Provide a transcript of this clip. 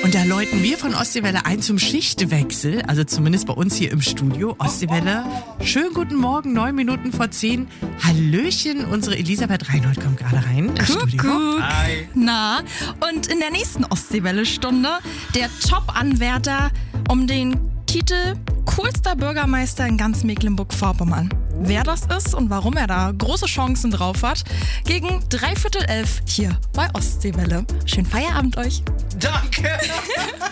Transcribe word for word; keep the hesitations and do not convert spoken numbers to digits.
Und da läuten wir von Ostseewelle ein zum Schichtwechsel, also zumindest bei uns hier im Studio. Ostseewelle, schönen guten Morgen, neun Minuten vor zehn. Hallöchen, unsere Elisabeth Reinhold kommt gerade rein ins Studio. Hi. Na, und in der nächsten Ostseewelle-Stunde der Top-Anwärter um den Titel coolster Bürgermeister in ganz Mecklenburg-Vorpommern. Wer das ist und warum er da große Chancen drauf hat, gegen dreiviertel elf hier bei Ostseewelle. Schönen Feierabend euch. Danke.